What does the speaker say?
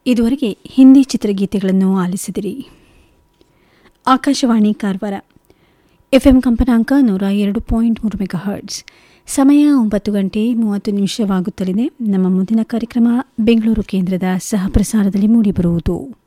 ಇದುವರೆಗೆ ಹಿಂದಿ ಚಿತ್ರಗೀತೆಗಳನ್ನು ಆಲಿಸಿದಿರಿ. ಆಕಾಶವಾಣಿ ಕಾರವಾರ, ಎಫ್ಎಂ ಕಂಪನಾಂಕ 102.3 ಮೆಗಾಹರ್ಟ್ಸ್. ಸಮಯ 9:30 ನಮ್ಮ ಮುಂದಿನ ಕಾರ್ಯಕ್ರಮ ಬೆಂಗಳೂರು ಕೇಂದ್ರದ ಸಹಪ್ರಸಾರದಲ್ಲಿ ಮೂಡಿಬರುವುದು.